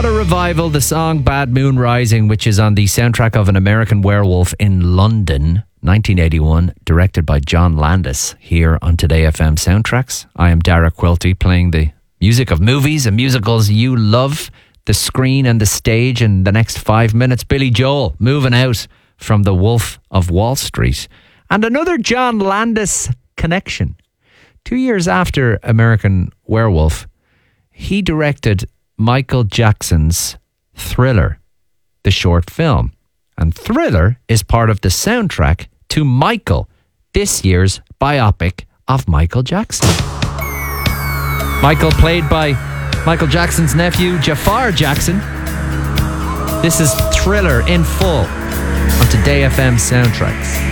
got a revival, the song Bad Moon Rising, which is on the soundtrack of An American Werewolf in London, 1981, directed by John Landis, here on Today FM Soundtracks. I am Dara Quilty, playing the music of movies and musicals you love, the screen and the stage. In the next 5 minutes, Billy Joel moving out from The Wolf of Wall Street. And another John Landis connection. 2 years after American Werewolf, he directed Michael Jackson's Thriller, the short film. And Thriller is part of the soundtrack to Michael, this year's biopic of Michael Jackson. Michael, played by Michael Jackson's nephew, Jafar Jackson. This is Thriller in full on Today FM Soundtracks.